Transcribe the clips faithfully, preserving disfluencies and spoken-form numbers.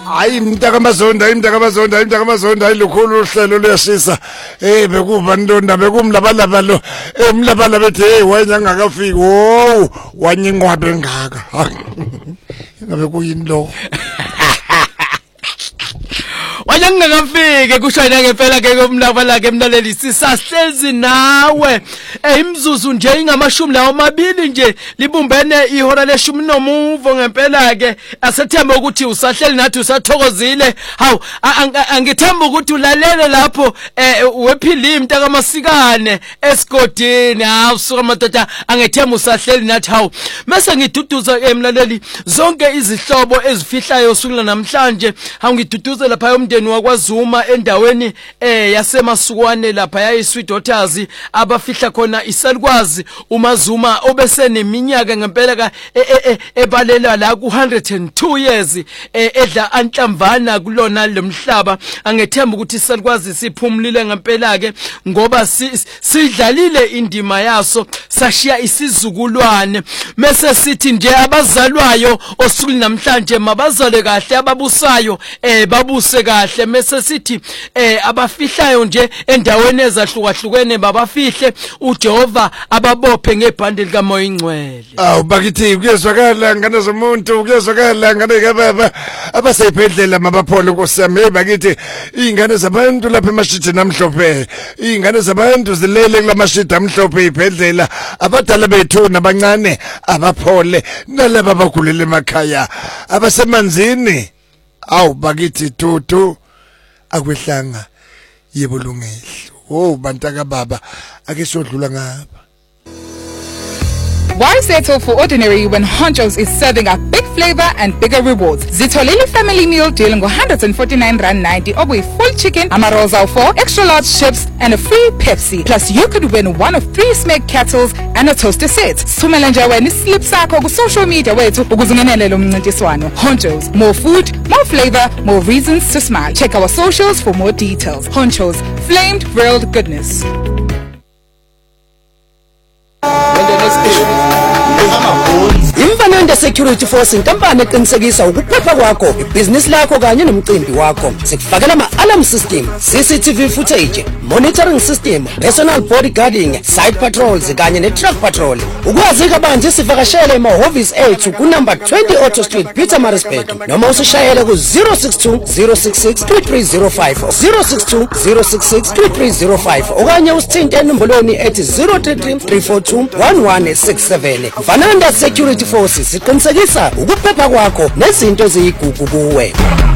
hayi mntaka Mazonda hayi mntaka Mazonda hayi mntaka Mazonda hayi lukhulu uhlelo luyashisa eh bekuba ndonda bekumlabalaba lo umlabalaba ethi hey wena ngakafiki wo wanyinqwabe ngaka ngabe kuyini lo Wanyangakafike kushayina ngempela ke kumlabala ke mlaleli sisahlezi nawe imzuzu nje ingamashumi lawo mabili nje libumbene ihora leshumi nomuvo ngempela ke asethemba ukuthi usahleli nathi usathokozile hawu angithemba ukuthi ulalele lapho wephilimi mntaka Masikane esigodini hawu suka madoda angethemba usahleli nathi hawu mase ngiduduza emlaleli zonke izihlobo ezifihlayo sukela namhlanje hawu ngiduduze lapha yomndeni wakwaZuma endaweni eh yaseMasukwane lapha yayi Sweet Daughters abafihla khona isalukwazi uMazuma obeseneminyaka ngempela ka ebalela la ku one hundred and two years edla anhlamvana kulona lomhlaba angethemba ukuthi isalukwazi siphumulile ngempela ke ngoba sidlalile indima yaso sashiya isizukulwane mase sithi nje abazalwayo osukuli namhlanje mabazale kahle ababusayo eh babuse kahle mase sithi eh abafihlayo nje endaweni ezahlukahlukene babafihle uJehova ababophe ngebhande lika Moya Ingcwele. Awu bakithi kuyezwakala ngane zomuntu kuyezwakala ngane kababa abaseyibhedlela mabaphole nkosiyami bakithi ingane zabantu lapha emashidi namhlophe ingane zabantu zilele kulamashidi amhlophe ibhedlela abadala bethu nabancane abaphole nalabo abagulele emakhaya abasemanzini. Awu bakithi tutu akwehlanga yebo lungehlo oh bantaka baba ake sodlula ngapha. Why settle for ordinary when Honcho's is serving up big flavor and bigger rewards? Zitholile family meal deal ngo one hundred forty-nine rand ninety obuyi full chicken, ama-rolls awu four, extra large chips and a free Pepsi. Plus you could win one of three smoked kettles and a toaster set. Sithumela nje wena islip sakho ku social media wethu ukuze ungenele lo mncintiswano. Honcho's, more food, more flavor, more reasons to smile. Check our socials for more details. Honcho's, flamed grilled goodness. Imfanende Security Force inkampani eqinisekisa ukuphepha kwakho, ibhizinisi lakho kanye nomcimbi wakho. Sikufakela ama-alarm system, C C T V footage, monitoring system, personal bodyguarding, site patrols kanye ne-truck patrol. Ukwazi kabanzi sivakashele emahhovisi ethu ku number twenty Auto Street, Pietermaritzburg, noma usishayele ku zero six two zero six six two three zero five zero six two zero six six two three zero five okanye usithinte enombolweni ethi zero three three three four two one one six seven. Mfanende Security Force siqinisekisa ukuphepha kwakho nezinto eziyigugu kuwe.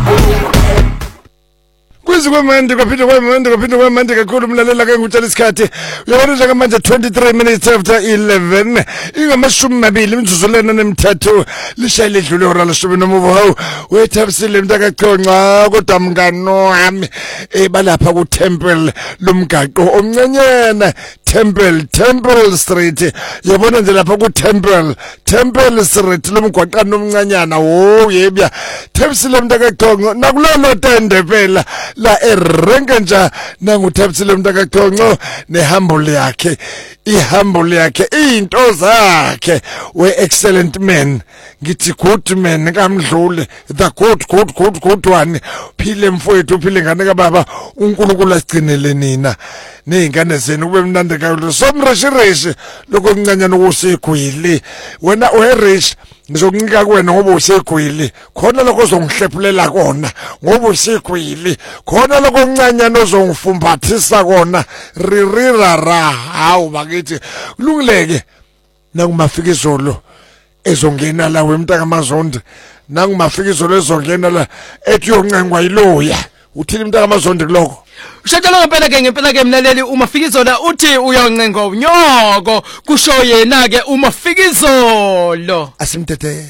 Kwizi kwemande kwaphinde kwemande kwaphinde kwemande kakhulu umlalela ke ngutshela isikhathi uyabona nje manje twenty-three minutes after eleven ingamashumi amabili imzuzu lena nemthathu lishayile idlule ora leshumi nomuvo hawu wethabisile mntaka Chonca kodwa mngani wami ebalapha ku temple lomgaqo omncenyana Temple Temple Street yabona nje lapha ku Temple Temple Street lomgwaqana omncanyana wo yebya thabisile mntaka Chonca nakulolo tende phela la erenke nja nanguthabisile mntaka Chonca nehumble yakhe ihumble yakhe into zakhe we excellent man ngithi good man kamdlule the good good good good one phile mfowethu phile ngane kababa uNkulunkulu asigcinele nina nezingane zenu kube mnandi kakhulu somreshireshi lokuncanyana ukusigwili wena uherish ngizokunika kuwena ngoba usegwili khona lokho uzongihlephulela kona ngoba usegwili khona lokho okuncanyana ozongifumbathisa kona ririrara hawu bakithi kulungileke nakumafika izolo ezongena la wemntaka Mazonda nangumafika izolo ezongena la ethi yoncengwa yiloya uthini mntaka Mazonda kuloko Ushadala ngempela ke ngempela ke mlaleli uMafikizolo uthi uyoncenga unyoko kusho yena ke uMafikizolo asimthethe